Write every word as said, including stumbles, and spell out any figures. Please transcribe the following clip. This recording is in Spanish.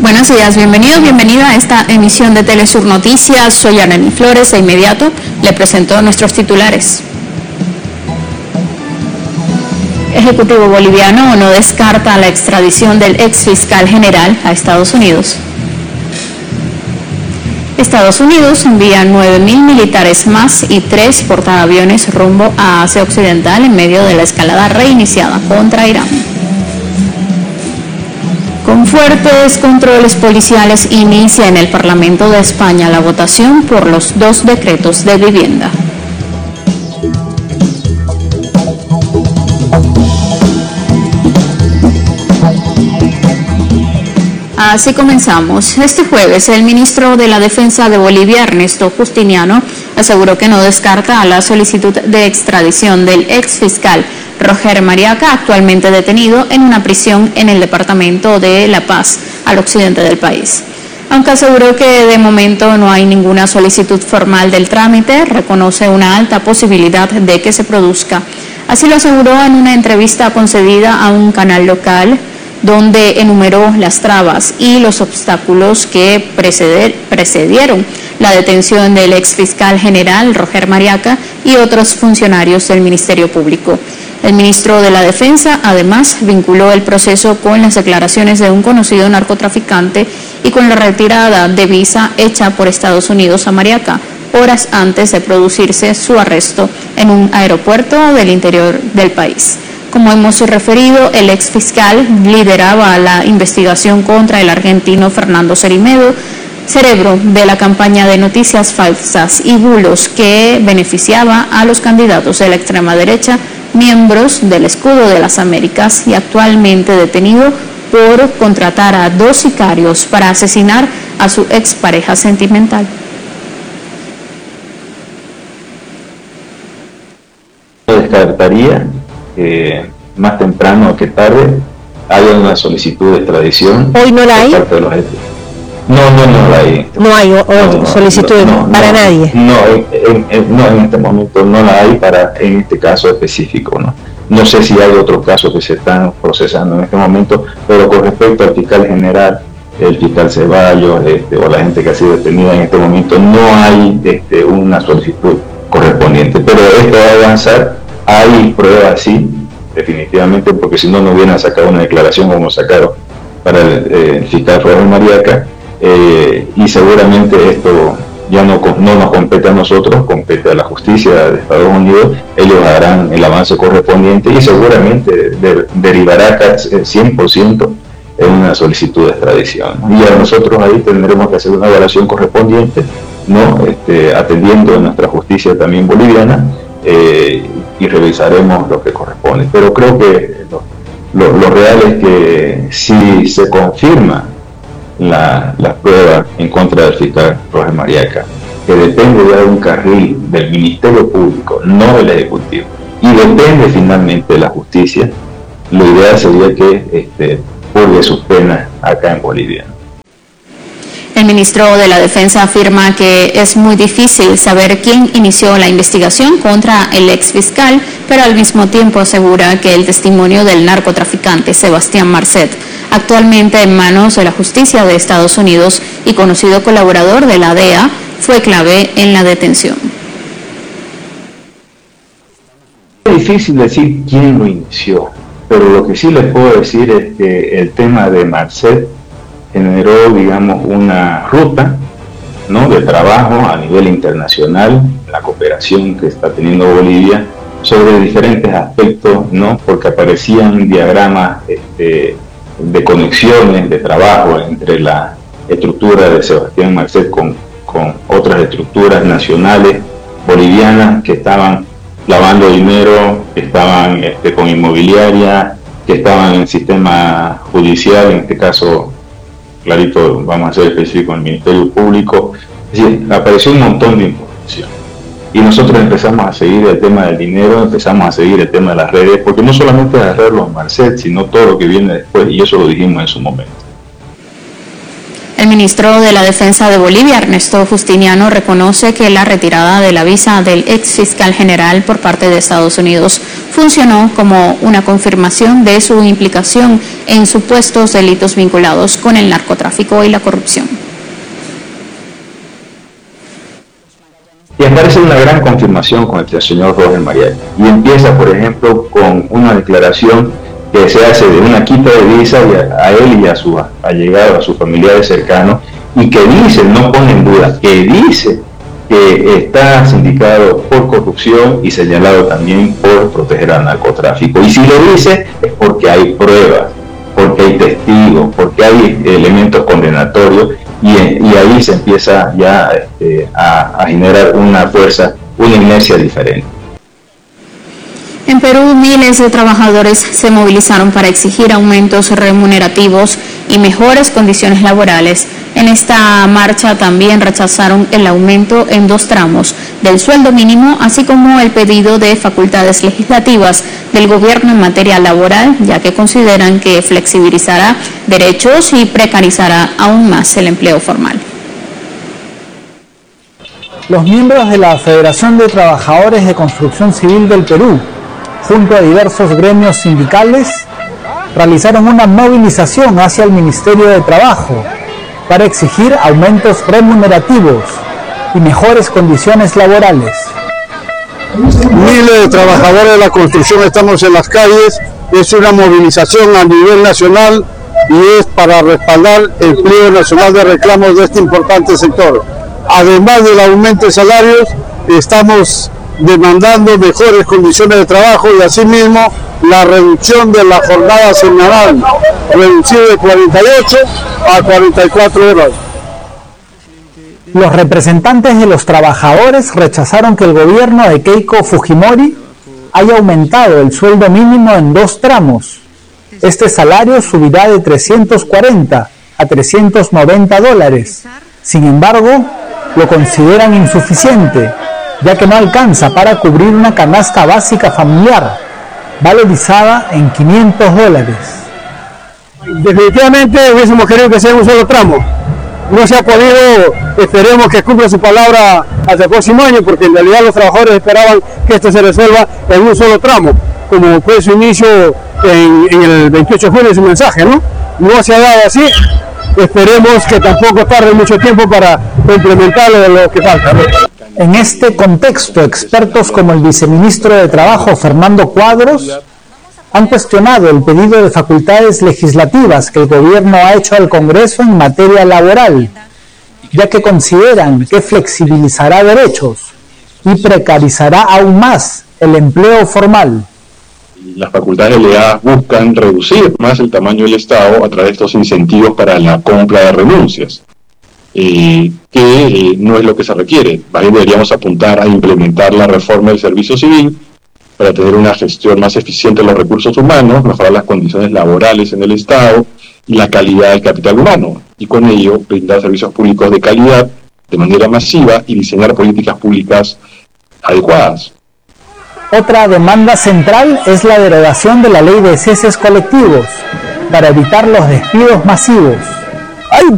Buenos días, bienvenidos, bienvenida a esta emisión de Telesur Noticias. Soy Anelmi Flores. De inmediato le presento nuestros titulares. Ejecutivo boliviano no descarta la extradición del ex fiscal general a Estados Unidos. Estados Unidos envía nueve mil militares más y tres portaaviones rumbo a Asia Occidental en medio de la escalada reiniciada contra Irán. Con fuertes controles policiales inicia en el Parlamento de España la votación por los dos decretos de vivienda. Así comenzamos. Este jueves, el ministro de la Defensa de Bolivia, Ernesto Justiniano, aseguró que no descarta la solicitud de extradición del ex fiscal Roger Mariaca, actualmente detenido en una prisión en el departamento de La Paz, al occidente del país. Aunque aseguró que de momento no hay ninguna solicitud formal del trámite, reconoce una alta posibilidad de que se produzca. Así lo aseguró en una entrevista concedida a un canal local, donde enumeró las trabas y los obstáculos que preceder, precedieron la detención del ex fiscal general Roger Mariaca y otros funcionarios del Ministerio Público. El ministro de la Defensa, además, vinculó el proceso con las declaraciones de un conocido narcotraficante y con la retirada de visa hecha por Estados Unidos a Mariaca, horas antes de producirse su arresto en un aeropuerto del interior del país. Como hemos referido, el ex fiscal lideraba la investigación contra el argentino Fernando Cerimedo, cerebro de la campaña de noticias falsas y bulos que beneficiaba a los candidatos de la extrema derecha, miembros del Escudo de las Américas, y actualmente detenido por contratar a dos sicarios para asesinar a su expareja sentimental. Descartaría que más temprano que tarde haya una solicitud de extradición. ¿Hoy no la hay? Parte de los no, no, no la hay. No hay o, o no, solicitud no, no, para no, nadie. No en, en, no, en este momento no la hay para en este caso específico, ¿no? No sé si hay otros casos que se están procesando en este momento, pero con respecto al fiscal general, el fiscal Ceballos, este, o la gente que ha sido detenida en este momento, no hay este, una solicitud correspondiente. Pero esto va a avanzar, hay pruebas, sí, definitivamente, porque si no, no hubieran sacado una declaración como sacaron para el, eh, el fiscal Roger Mariaca, eh, y seguramente esto ya no, no nos compete a nosotros, compete a la justicia de Estados Unidos. Ellos harán el avance correspondiente y seguramente de, derivará cien por ciento en una solicitud de extradición. Y a nosotros ahí tendremos que hacer una evaluación correspondiente, ¿no? este, atendiendo a nuestra justicia también boliviana, eh, y revisaremos lo que corresponde. Pero creo que lo, lo, lo real es que si se confirma la, la prueba en contra del fiscal Roger Mariaca, que depende ya de un carril del Ministerio Público, no del Ejecutivo, y depende finalmente de la justicia, lo ideal sería que este, purgue sus penas acá en Bolivia. El ministro de la Defensa afirma que es muy difícil saber quién inició la investigación contra el ex fiscal, pero al mismo tiempo asegura que el testimonio del narcotraficante Sebastián Marcet, actualmente en manos de la justicia de Estados Unidos y conocido colaborador de la D E A, fue clave en la detención. Es difícil decir quién lo inició, pero lo que sí les puedo decir es que el tema de Marcet generó, digamos, una ruta, ¿no?, de trabajo a nivel internacional, la cooperación que está teniendo Bolivia sobre diferentes aspectos, ¿no?, porque aparecían diagramas este, de conexiones, de trabajo entre la estructura de Sebastián Marcet con, con otras estructuras nacionales bolivianas que estaban lavando dinero, que estaban este, con inmobiliaria, que estaban en el sistema judicial, en este caso clarito, vamos a ser específicos, en el Ministerio Público. Es decir, apareció un montón de información. Y nosotros empezamos a seguir el tema del dinero, empezamos a seguir el tema de las redes, porque no solamente agarrarlo a Marcet, sino todo lo que viene después, y eso lo dijimos en su momento. El ministro de la Defensa de Bolivia, Ernesto Justiniano, reconoce que la retirada de la visa del ex fiscal general por parte de Estados Unidos funcionó como una confirmación de su implicación en supuestos delitos vinculados con el narcotráfico y la corrupción. Y aparece una gran confirmación con el señor Roger Mariani. Y empieza, por ejemplo, con una declaración que se hace de una quita de visa a, a él y a su allegado, a sus familiares cercanos, y que dice, no pone en duda, que dice que está sindicado por corrupción y señalado también por proteger al narcotráfico. Y si lo dice es porque hay pruebas, porque hay testigos, porque hay elementos condenatorios, y, y ahí se empieza ya este, a, a generar una fuerza, una inercia diferente. En Perú, miles de trabajadores se movilizaron para exigir aumentos remunerativos y mejores condiciones laborales. En esta marcha también rechazaron el aumento en dos tramos del sueldo mínimo, así como el pedido de facultades legislativas del gobierno en materia laboral, ya que consideran que flexibilizará derechos y precarizará aún más el empleo formal. Los miembros de la Federación de Trabajadores de Construcción Civil del Perú, junto a diversos gremios sindicales, realizaron una movilización hacia el Ministerio de Trabajo para exigir aumentos remunerativos y mejores condiciones laborales. Miles de trabajadores de la construcción estamos en las calles, es una movilización a nivel nacional y es para respaldar el pliego nacional de reclamos de este importante sector. Además del aumento de salarios, estamos demandando mejores condiciones de trabajo y asimismo la reducción de la jornada semanal, reducida de cuarenta y ocho a cuarenta y cuatro horas. Los representantes de los trabajadores rechazaron que el gobierno de Keiko Fujimori haya aumentado el sueldo mínimo en dos tramos. Este salario subirá de trescientos cuarenta a trescientos noventa dólares. Sin embargo, lo consideran insuficiente, ya que no alcanza para cubrir una canasta básica familiar, valorizada en quinientos dólares. Definitivamente hubiésemos querido que sea un solo tramo. No se ha podido, esperemos que cumpla su palabra hasta el próximo año, porque en realidad los trabajadores esperaban que esto se resuelva en un solo tramo, como fue su inicio en, en el veintiocho de julio de su mensaje, ¿no? No se ha dado así, esperemos que tampoco tarde mucho tiempo para implementar lo, lo que falta, ¿no? En este contexto, expertos como el viceministro de Trabajo, Fernando Cuadros, han cuestionado el pedido de facultades legislativas que el gobierno ha hecho al Congreso en materia laboral, ya que consideran que flexibilizará derechos y precarizará aún más el empleo formal. Las facultades delegadas buscan reducir más el tamaño del Estado a través de estos incentivos para la compra de renuncias. Eh, que eh, no es lo que se requiere. Más bien deberíamos apuntar a implementar la reforma del servicio civil para tener una gestión más eficiente de los recursos humanos, mejorar las condiciones laborales en el Estado y la calidad del capital humano, y con ello brindar servicios públicos de calidad de manera masiva y diseñar políticas públicas adecuadas. Otra demanda central es la derogación de la ley de ceses colectivos para evitar los despidos masivos.